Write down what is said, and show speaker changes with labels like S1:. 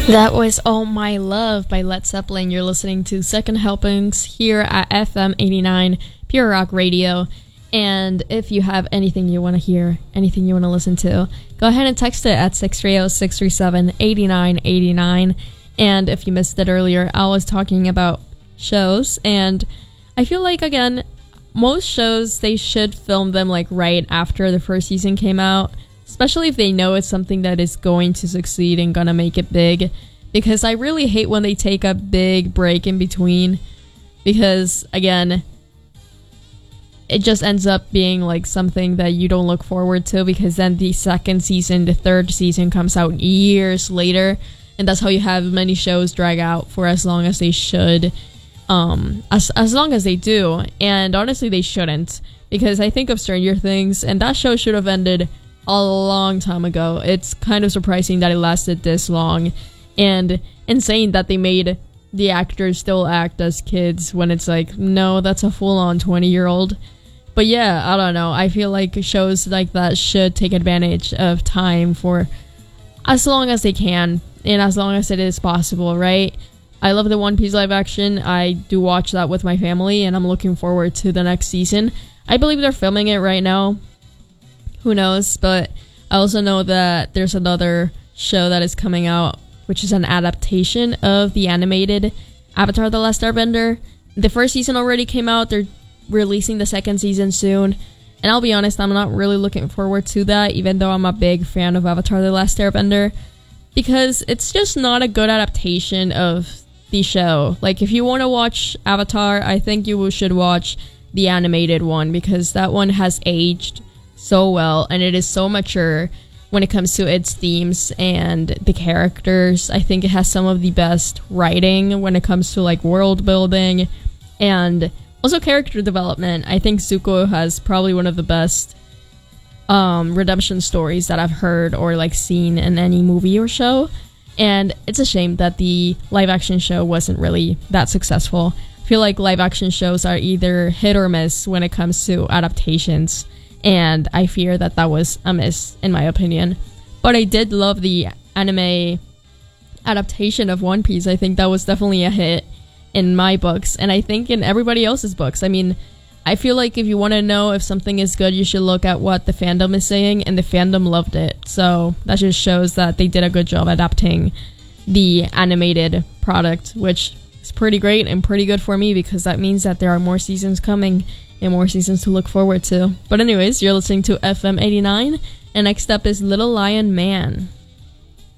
S1: That was All My Love by Led Zeppelin. You're listening to Second Helpings here at FM 89 Pure Rock Radio. And if you have anything you want to hear, anything you want to listen to, go ahead and text it at 630-637-8989. And if you missed it earlier, I was talking about shows. And I feel like, again, most shows, they should film them like right after the first season came out. Especially if they know it's something that is going to succeed and gonna make it big. Because I really hate when they take a big break in between. Because, again, it just ends up being like something that you don't look forward to. Because then the second season, the third season comes out years later. And that's how you have many shows drag out for as long as they should. As long as they do. And honestly, they shouldn't. Because I think of Stranger Things, and that show should have ended a long time ago. It's kind of surprising that it lasted this long, and insane that they made the actors still act as kids when it's like, no, that's a full-on 20-year-old. But yeah, I don't know. I feel like shows like that should take advantage of time for as long as they can, and as long as it is possible, right? I love the One Piece live action. I do watch that with my family, and I'm looking forward to the next season. I believe they're filming it right now. Who knows? But I also know that there's another show that is coming out, which is an adaptation of the animated Avatar: The Last Airbender. The first season already came out. They're releasing the second season soon. And I'll be honest, I'm not really looking forward to that, even though I'm a big fan of Avatar: The Last Airbender. Because it's just not a good adaptation of the show. Like, if you want to watch Avatar, I think you should watch the animated one, because that one has aged so well, and it is so mature when it comes to its themes and the characters. I think it has some of the best writing when it comes to like world building and also character development. I think Zuko has probably one of the best redemption stories that I've heard or like seen in any movie or show, and it's a shame that the live action show wasn't really that successful. I feel like live action shows are either hit or miss when it comes to adaptations, and I fear that that was a miss, in my opinion. But I did love the anime adaptation of One Piece. I think that was definitely a hit in my books, and I think in everybody else's books. I mean, I feel like if you want to know if something is good, you should look at what the fandom is saying, and the fandom loved it. So that just shows that they did a good job adapting the animated product, which is pretty great and pretty good for me, because that means that there are more seasons coming and more seasons to look forward to. But anyways, you're listening to FM 89, and next up is Little Lion Man.